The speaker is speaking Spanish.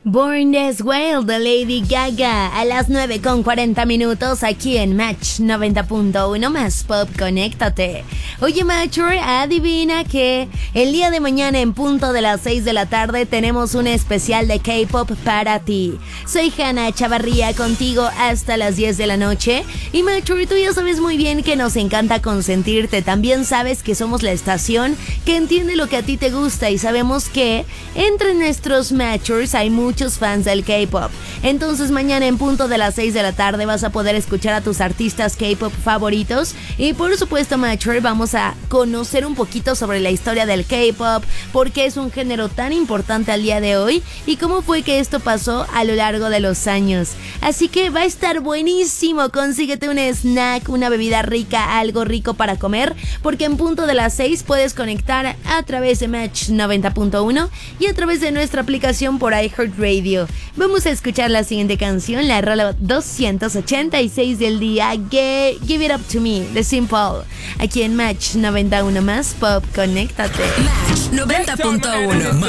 Born This Way de Lady Gaga a las 9:40 aquí en Match 90.1 más Pop, conéctate. Oye, Matcher, adivina que el día de mañana en punto de las 6 de la tarde tenemos un especial de K-Pop para ti. Soy Hanna Chavarría contigo hasta las 10 de la noche. Y Matcher, tú ya sabes muy bien que nos encanta consentirte. También sabes que somos la estación que entiende lo que a ti te gusta y sabemos que entre nuestros Matchers hay muchos fans del K-Pop. Entonces mañana en punto de las 6 de la tarde vas a poder escuchar a tus artistas K-Pop favoritos y por supuesto, Matcher, vamos a conocer un poquito sobre la historia del K-Pop, por qué es un género tan importante al día de hoy y cómo fue que esto pasó a lo largo de los años. Así que va a estar buenísimo. Consíguete un snack, una bebida rica, algo rico para comer, porque en punto de las 6 puedes conectar a través de Match 90.1 y a través de nuestra aplicación por iHeartRadio. Vamos a escuchar la siguiente canción, la rola 286 del día, Give It Up To Me, de Simple, aquí en Match 91 más Pop, conéctate. Match 90.1